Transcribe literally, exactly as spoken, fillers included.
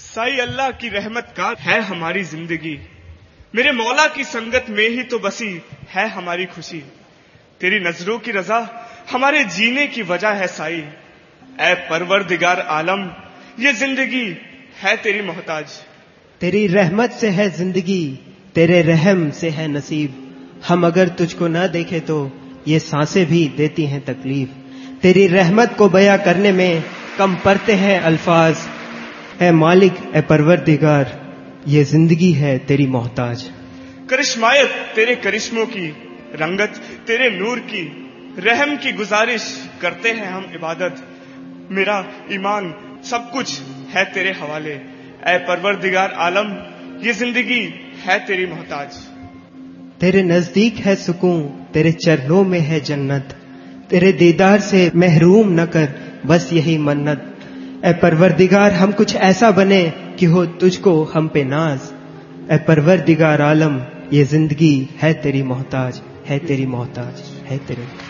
साई अल्लाह की रहमत का है हमारी जिंदगी, मेरे मौला की संगत में ही तो बसी है हमारी खुशी। तेरी नजरों की रजा हमारे जीने की वजह है साई। ऐ परवरदिगार आलम, ये जिंदगी है तेरी मोहताज। तेरी रहमत से है जिंदगी, तेरे रहम से है नसीब। हम अगर तुझको न देखे तो ये सांसें भी देती हैं तकलीफ। तेरी रहमत को बयां करने में कम पड़ते हैं अल्फाज। ऐ मालिक, ऐ परवरदिगार, ये जिंदगी है तेरी मोहताज। करिश्मायत तेरे करिश्मों की, रंगत तेरे नूर की, रहम की गुजारिश करते हैं हम इबादत। मेरा ईमान सब कुछ है तेरे हवाले। ऐ परवरदिगार आलम, ये जिंदगी है तेरी मोहताज। तेरे नजदीक है सुकून, तेरे चरणों में है जन्नत। तेरे दीदार से महरूम न कर, बस यही मन्नत। ऐ परवरदिगार, हम कुछ ऐसा बने कि हो तुझको हम पे नाज। ऐ परवरदिगार आलम, ये जिंदगी है तेरी मोहताज, है तेरी मोहताज, है तेरी